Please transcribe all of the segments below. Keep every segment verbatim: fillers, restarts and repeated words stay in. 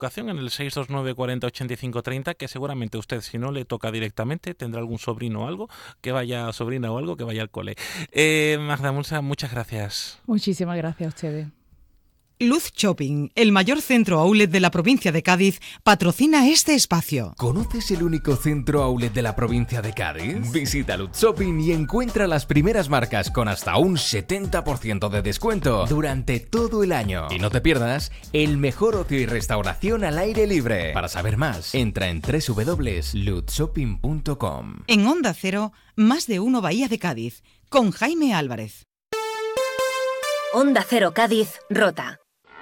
educación en el seis dos nueve cuarenta ochenta y cinco treinta, que seguramente usted, si no le toca directamente, tendrá algún sobrino o algo, que vaya, sobrina o algo, que vaya al cole. Eh, Magda, muchas, muchas gracias. Muchísimas gracias a ustedes. Luz Shopping, el mayor centro outlet de la provincia de Cádiz, patrocina este espacio. ¿Conoces el único centro outlet de la provincia de Cádiz? Visita Luz Shopping y encuentra las primeras marcas con hasta un setenta por ciento de descuento durante todo el año. Y no te pierdas el mejor ocio y restauración al aire libre. Para saber más, entra en doble u doble u doble u punto luz shopping punto com. En Onda Cero, Más de Uno Bahía de Cádiz, con Jaime Álvarez. Onda Cero Cádiz, Rota.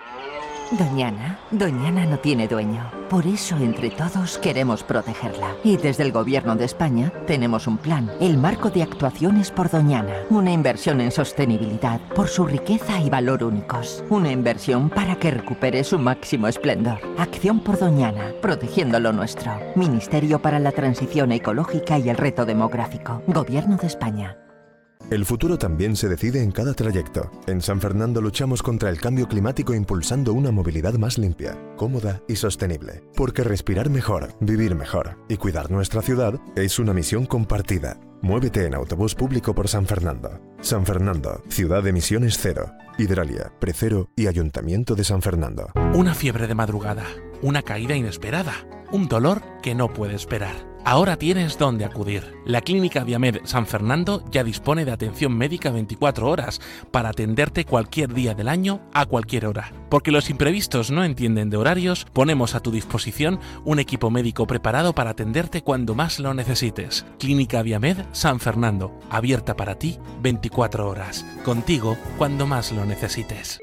Doñana, Doñana no tiene dueño. Por eso, entre todos, queremos protegerla. Y desde el Gobierno de España tenemos un plan, el Marco de Actuaciones por Doñana. Una inversión en sostenibilidad por su riqueza y valor únicos. Una inversión para que recupere su máximo esplendor. Acción por Doñana, protegiendo lo nuestro. Ministerio para la Transición Ecológica y el Reto Demográfico. Gobierno de España. El futuro también se decide en cada trayecto. En San Fernando luchamos contra el cambio climático impulsando una movilidad más limpia, cómoda y sostenible. Porque respirar mejor, vivir mejor y cuidar nuestra ciudad es una misión compartida. Muévete en autobús público por San Fernando. San Fernando, ciudad de emisiones cero. Hidralia, Precero y Ayuntamiento de San Fernando. Una fiebre de madrugada, una caída inesperada, un dolor que no puede esperar. Ahora tienes dónde acudir. La Clínica Viamed San Fernando ya dispone de atención médica veinticuatro horas para atenderte cualquier día del año a cualquier hora. Porque los imprevistos no entienden de horarios, ponemos a tu disposición un equipo médico preparado para atenderte cuando más lo necesites. Clínica Viamed San Fernando, abierta para ti veinticuatro horas. Contigo cuando más lo necesites.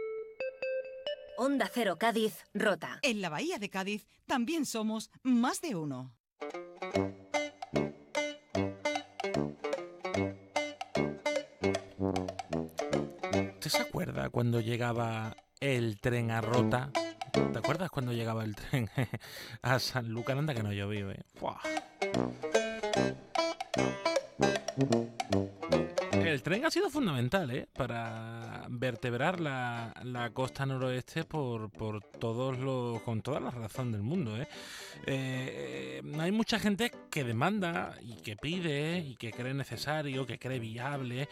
Onda Cero Cádiz, Rota. En la Bahía de Cádiz también somos Más de Uno. ¿Usted se acuerda cuando llegaba el tren a Rota? ¿Te acuerdas cuando llegaba el tren a Sanlúcar? Anda que no llovió, ¿eh? ¡Fua! El tren ha sido fundamental, ¿eh? Para vertebrar la, la costa noroeste por, por todos los, con toda la razón del mundo, ¿eh? Eh, hay mucha gente que demanda y que pide y que cree necesario, que cree viable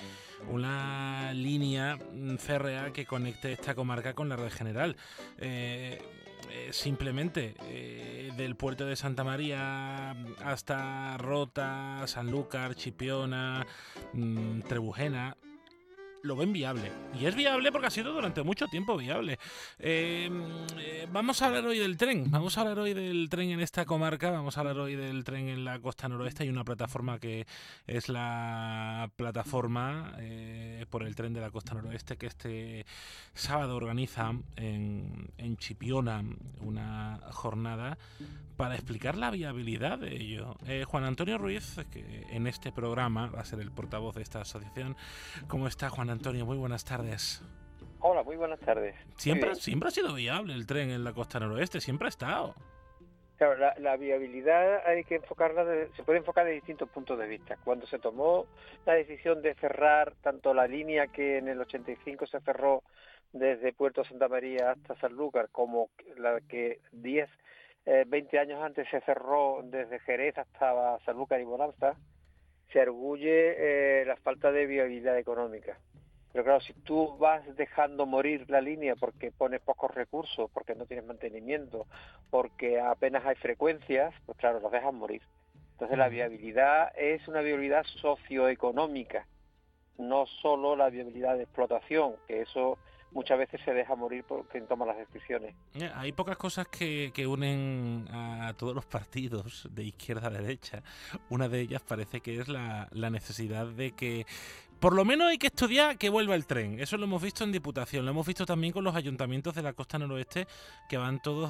una línea férrea que conecte esta comarca con la red general. Eh, Eh, simplemente eh, del puerto de Santa María hasta Rota, Sanlúcar, Chipiona, mmm, Trebujena, lo ven viable. Y es viable porque ha sido durante mucho tiempo viable. Eh, eh, vamos a hablar hoy del tren. Vamos a hablar hoy del tren en esta comarca. Vamos a hablar hoy del tren en la costa noroeste. Hay una plataforma que es la plataforma eh, por el tren de la costa noroeste, que este sábado organiza en, en Chipiona una jornada para explicar la viabilidad de ello. Eh, Juan Antonio Ruiz, que en este programa va a ser el portavoz de esta asociación. ¿Cómo está, Juan Antonio? Muy buenas tardes. Hola, muy buenas tardes. Siempre, siempre ha sido viable el tren en la costa noroeste, siempre ha estado. Claro, la, la viabilidad hay que enfocarla, de, se puede enfocar de distintos puntos de vista. Cuando se tomó la decisión de cerrar tanto la línea que en el ochenta y cinco se cerró desde Puerto Santa María hasta Sanlúcar, como la que diez, veinte años antes se cerró desde Jerez hasta Sanlúcar y Bonanza, se arguye eh, la falta de viabilidad económica. Pero claro, si tú vas dejando morir la línea porque pones pocos recursos, porque no tienes mantenimiento, porque apenas hay frecuencias, pues claro, los dejas morir. Entonces la viabilidad es una viabilidad socioeconómica, no solo la viabilidad de explotación, que eso muchas veces se deja morir por quien toma las decisiones. Hay pocas cosas que, que unen a todos los partidos de izquierda a derecha. Una de ellas parece que es la, la necesidad de que por lo menos hay que estudiar que vuelva el tren. Eso lo hemos visto en Diputación, lo hemos visto también con los ayuntamientos de la costa noroeste que van todos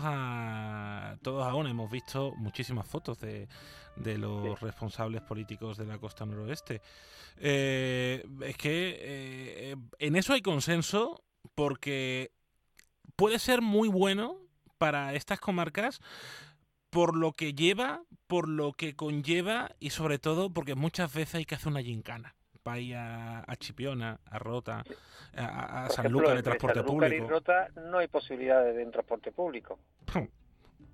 a todos a una. Hemos visto muchísimas fotos de, de los sí. responsables políticos de la costa noroeste. Eh, es que eh, en eso hay consenso, porque puede ser muy bueno para estas comarcas por lo que lleva, por lo que conlleva y sobre todo porque muchas veces hay que hacer una gincana para ir a, a Chipiona, a Rota, a, a Sanlúcar de transporte Sanlúcar público. Y Rota no hay posibilidad de, de transporte público.